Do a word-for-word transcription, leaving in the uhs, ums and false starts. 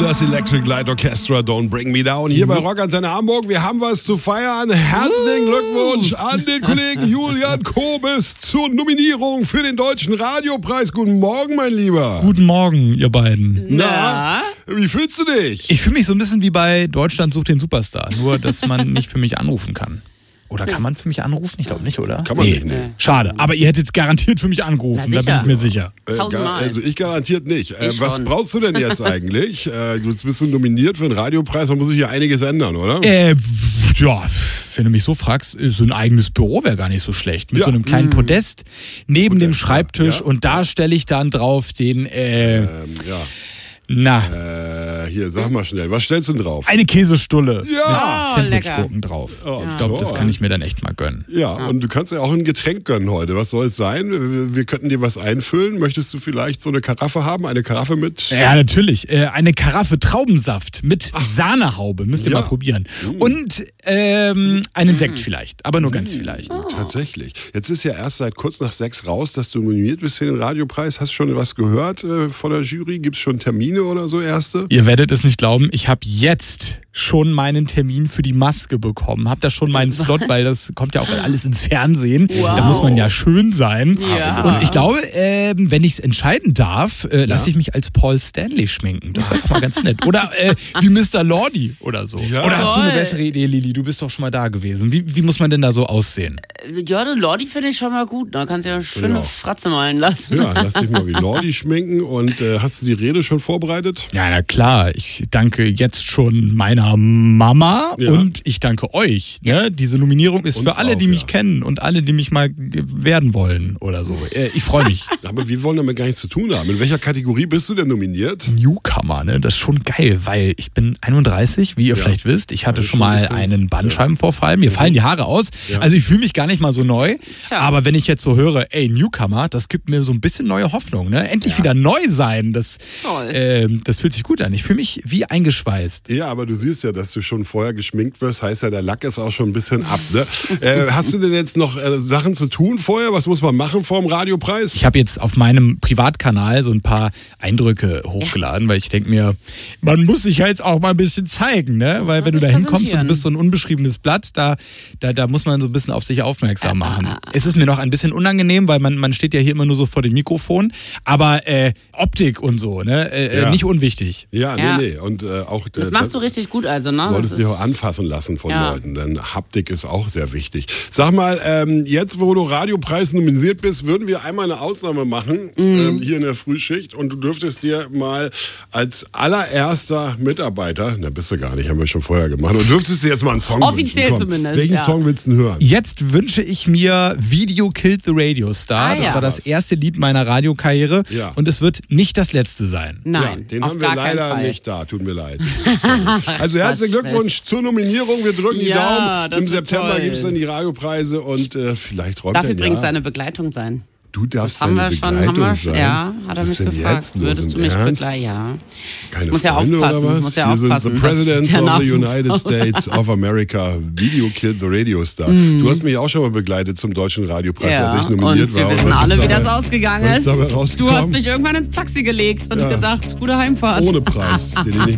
das Electric Light Orchestra, Don't Bring Me Down. Hier bei Rock Antenne Hamburg. Wir haben was zu feiern. Herzlichen Glückwunsch an den Kollegen Julian Kobes zur Nominierung für den Deutschen Radiopreis. Guten Morgen, mein Lieber. Guten Morgen, ihr beiden. Na, wie fühlst du dich? Ich fühle mich so ein bisschen wie bei Deutschland sucht den Superstar. Nur, dass man nicht für mich anrufen kann. Oder kann man für mich anrufen? Ich glaube nicht, oder? Kann man nee. nicht, nee. Schade, aber ihr hättet garantiert für mich angerufen, da bin ich mir sicher. Äh, gar, also ich garantiert nicht. Äh, was schon. brauchst du denn jetzt eigentlich? äh, jetzt bist du nominiert für den Radiopreis, da muss sich ja einiges ändern, oder? Äh, ja, wenn du mich so fragst, so ein eigenes Büro wäre gar nicht so schlecht. Mit Ja. so einem kleinen Podest neben Podest, dem Schreibtisch ja. und da stelle ich dann drauf den, äh, Ähm, ja. na, Äh, hier, sag mal schnell, was stellst du denn drauf? eine Käsestulle Ja. mit Oh, lecker. Sandwichgurken drauf. Oh, Ich glaube, das toll. kann ich mir dann echt mal gönnen. Ja, und du kannst ja auch ein Getränk gönnen heute. Was soll es sein? Wir, wir könnten dir was einfüllen. Möchtest du vielleicht so eine Karaffe haben? Eine Karaffe mit? Ja, natürlich. Äh, eine Karaffe Traubensaft mit Sahnehaube. Müsst ihr Ja. mal probieren. Und ähm, einen Sekt vielleicht. Aber nur ganz vielleicht. Tatsächlich. Jetzt ist ja erst seit kurz nach sechs raus, dass du nominiert bist für den Radiopreis. Hast du schon was gehört äh, von der Jury? Gibt es schon Termine oder so erste? Ihr werdet es nicht glauben, ich habe jetzt schon meinen Termin für die Maske bekommen. Hab da schon meinen Slot, weil das kommt ja auch alles ins Fernsehen. Wow. Da muss man ja schön sein. Ja. Und ich glaube, ähm, wenn ich es entscheiden darf, äh, lasse ich mich als Paul Stanley schminken. Das wäre doch mal ganz nett. Oder äh, wie Mister Lordi oder so. Ja. Oder hast du eine Toll. bessere Idee, Lili? Du bist doch schon mal da gewesen. Wie, wie muss man denn da so aussehen? Ja, den Lordi finde ich schon mal gut. Da kannst du ja eine schöne Ja. Fratze malen lassen. Ja, lass dich mal wie Lordi schminken. Und äh, hast du die Rede schon vorbereitet? Ja, na klar. Ich danke jetzt schon meiner Mama Ja. und ich danke euch. Ne? Diese Nominierung ist Uns für alle, auch, die mich ja. kennen und alle, die mich mal g- werden wollen oder so. Äh, Ich freue mich. Aber wir wollen damit gar nichts zu tun haben. In welcher Kategorie bist du denn nominiert? Newcomer, ne? Das ist schon geil, weil ich bin einunddreißig, wie ihr Ja. vielleicht wisst. Ich hatte Ja, schon schon ein mal bisschen. einen Bandscheibenvorfall. Mir fallen die Haare aus. Ja. Also ich fühle mich gar nicht mal so neu. Tja. Aber wenn ich jetzt so höre, ey, Newcomer, das gibt mir so ein bisschen neue Hoffnung. Ne? Endlich wieder neu sein. Das, Toll. ähm, das fühlt sich gut an. Ich fühle mich wie eingeschweißt. Ja, aber du siehst ja, dass du schon vorher geschminkt wirst. Heißt ja, der Lack ist auch schon ein bisschen ab. Ne? äh, hast du denn jetzt noch äh, Sachen zu tun vorher? Was muss man machen vor dem Radiopreis? Ich habe jetzt auf meinem Privatkanal so ein paar Eindrücke hochgeladen, weil ich denke mir, man muss sich ja jetzt auch mal ein bisschen zeigen, ne? Weil wenn du da sich hinkommst und präsentieren. bist so ein unbeschriebenes Blatt, da, da, da muss man so ein bisschen auf sich aufmerksam machen. Es ist mir noch ein bisschen unangenehm, weil man, man steht ja hier immer nur so vor dem Mikrofon, aber äh, Optik und so, ne? Äh, Ja. Nicht unwichtig. Ja, nee, Ja. nee. Und äh, auch Das machst du richtig gut, also, ne? Solltest Das dich ist- auch anfassen lassen von Ja. Leuten, denn Haptik ist auch sehr wichtig. Sag mal, ähm, jetzt wo du Radiopreis nominiert bist, würden wir einmal eine Ausnahme machen, ähm, hier in der Frühschicht, und du dürftest dir mal als allererster Mitarbeiter, na bist du gar nicht, haben wir schon vorher gemacht, und dürftest dir jetzt mal einen Song Offiziell wünschen. Komm, zumindest, welchen ja. Song willst du denn hören? Jetzt wünsche ich mir Video Killed the Radio Star. Ah, das ja. war das erste Lied meiner Radiokarriere Ja. und es wird nicht das letzte sein. Nein, ja, den auf haben wir gar keinen leider Fall. nicht da, tut mir leid. Also herzlichen Quatsch, Glückwunsch zur Nominierung, wir drücken die Ja, Daumen. das Im wird September toll. gibt es dann die Radiopreise und äh, vielleicht räumt Darf er übrigens ja. seine Begleitung sein. Du darfst Haben seine wir schon, Begleitung haben wir, sein. ja, hat er Was mich ist denn gefragt. jetzt los? Würdest du Im mich Ernst? begleiten? Ja. Keine Muss ja Freunde aufpassen, oder was? muss ja Wir aufpassen, sind the dass Presidents der of the Nachwuchs United auch- States of America. Video Killed the Radio Star. Du hast mich auch schon mal begleitet zum Deutschen Radiopreis, Ja, als ich nominiert und war. wir wissen was ist alle, wie dabei- das ausgegangen was ist. dabei Du rausgekommen? hast mich irgendwann ins Taxi gelegt und Ja. gesagt, gute Heimfahrt. Ohne Preis, den ich nicht